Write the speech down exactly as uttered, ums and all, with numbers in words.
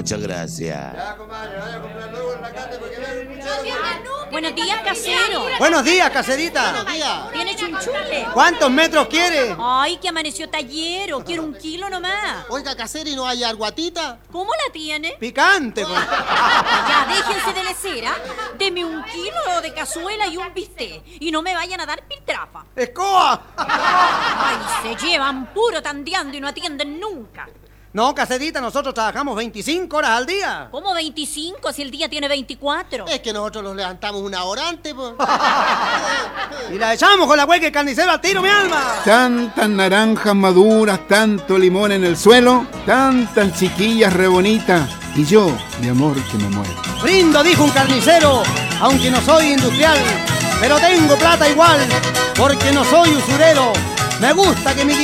muchas gracias. Buenos días, casero. Buenos días, caserita. Buenos días. ¿Tiene chunchule? ¿Cuántos metros quiere? Ay, que amaneció tallero. Quiero un kilo nomás. Oiga, casero, ¿y no hay arguatita? ¿Cómo la tiene? Picante, pues. Ya, déjense de lecera. Deme un kilo de cazuela y un bistec. Y no me vayan a dar piltrafa. ¡Escoba! Ay, se llevan puro tandeando y no atienden nunca. No, caserita, nosotros trabajamos veinticinco horas al día. ¿Cómo veinticinco si el día tiene veinticuatro? Es que nosotros nos levantamos una hora antes, pues. Y la echamos con la hueca y carnicero al tiro, mi alma. Tantas naranjas maduras, tanto limón en el suelo, tantas chiquillas re bonitas, y yo, mi amor, que me muero. Brindo, dijo un carnicero, aunque no soy industrial, pero tengo plata igual, porque no soy usurero. Me gusta que mi